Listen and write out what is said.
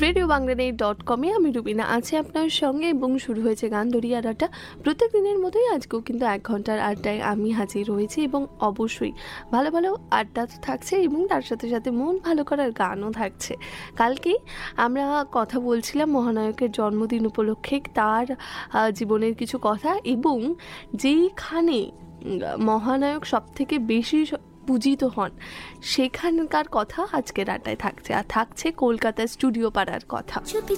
RadioBangladesh.com-এ আমি রুবিনা আছি আপনার সঙ্গে এবং শুরু হয়েছে গান দরিয়ার আড্ডা। প্রত্যেক দিনের মতোই আজকেও কিন্তু 1 ঘন্টার আড্ডায় আমি হাজির হয়েছি এবং অবশ্যই ভালো ভালো আড্ডা তো থাকছে এবং তার সাথে সাথে মন ভালো করার গানও থাকছে। কালকেই আমরা কথা বলছিলাম মহানায়কের জন্মদিন উপলক্ষে তার জীবনের কিছু কথা এবং যেইখানে মহানায়ক সবথেকে বেশি পূজিত হন সেখানকার কথা আজকের আড্ডায় থাকছে, আর থাকছে কলকাতার স্টুডিও পাড়ার কথা।